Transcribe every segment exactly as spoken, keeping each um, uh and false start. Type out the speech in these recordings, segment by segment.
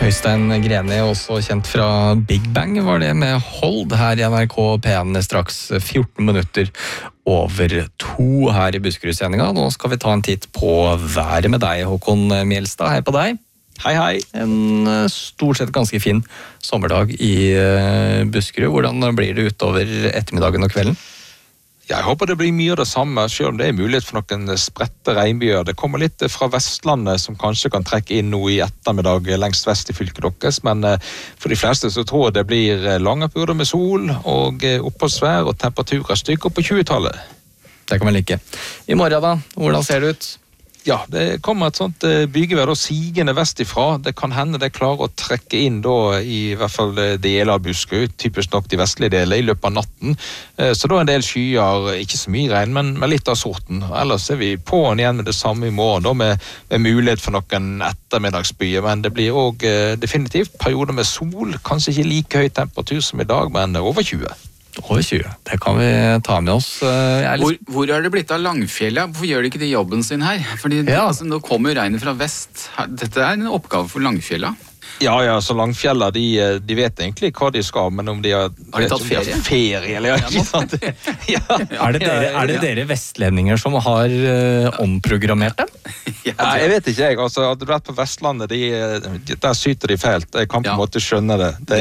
Øystein Greni, også kjent fra Big Bang, var det med Hold her i N R K P en straks fjorten minutter over to her i Buskerud-sendinga. Nå skal vi ta en titt på været med deg, Håkon Mjelstad. Hei på deg. Hei, hei. En stort sett ganske fin sommerdag i Buskerud. Hvordan blir det utover ettermiddagen og kvelden? Jeg håper det blir mye av det samme, selv om det er mulighet for noen spredte regnbyger. Det kommer litt fra Vestlandet som kanskje kan trekke inn noe i ettermiddag lengst vest i fylket deres, men for de fleste så tror jeg det blir lange perioder med sol og oppholdsvær og temperaturer stykker på tjuetallet. Det kan vi like. I morgen da, hvordan ser det ut? Ja, det kommer et sånt bygevær og sigende vestifra. Det kan hende det klarer å trekke inn da i hvert fall deler av Buskerud, typisk nok de vestlige deler, i løpet av natten. Så da er en del skyer, ikke så mye regn, men med litt av sorten. Ellers er vi på'n igjen med det samme i morgen, da, med, med mulighet for noen ettermiddagsbyer. Men det blir også definitivt perioder med sol, kanskje ikke like høy temperatur som i dag, men over tjue. Over tjue, det kan vi ta med oss. Litt... Hvor, hvor er det blitt av Langfjellet? Hvorfor gjør de ikke det jobben sin her? Fordi ja. altså, nå kommer regnet fra vest. Dette er en oppgave for Langfjellet. Ja, ja, så Langfjellet, de, de vet egentlig hva de skal, men om de har... Har de tatt ferie? De har ferie, eller ja, ikke sant? Ja. Er det dere, er det dere vestlendinger som har uh, omprogrammert dem? Ja, jeg vet ikke, jeg. Altså, hadde du vært på Vestlandet, de, de, der syter de feilt. Jeg kan på en ja. måte skjønne det. De,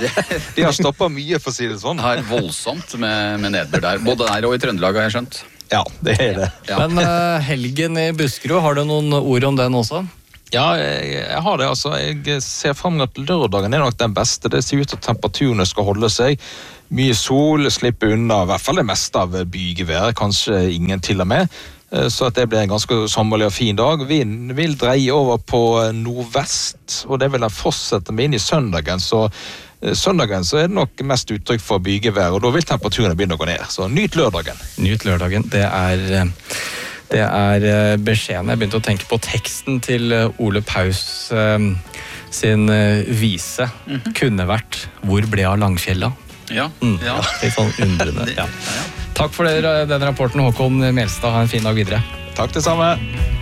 de har stoppet mye, for å si det sånn. Det er voldsomt med, med nedbør der. Både der og i Trøndelag, har jeg skjønt. Ja, det er det. Ja. Men uh, helgen i Buskerud, har du noen ord om den også? Ja, jeg, jeg har det. altså. Jeg ser frem at lørdagen er nok den beste. Det ser ut til at temperaturene skal holde seg. Mye sol, slippe unna, i hvert fall det meste av bygevær, kanskje ingen til og med. Så at det blir en ganske sommerlig og fin dag. Vinden vil dreie over på nordvest, og det vil den fortsette med inn i søndagen. Så søndagen så er det nok mest uttrykk for bygevær, og da vil temperaturene begynne å gå ned. Så nyt lørdagen. Nyt lørdagen, det er... Det er beskjeden. Jeg begynte å tenke på teksten til Ole Paus um, sin uh, vise. Mm-hmm. Kunne vært Hvor ble av Langfjella? Ja. Mm. ja. Litt sånn undrende. Ja. Takk for den rapporten, Håkon Mjelstad. Ha en fin dag videre. Takk det samme.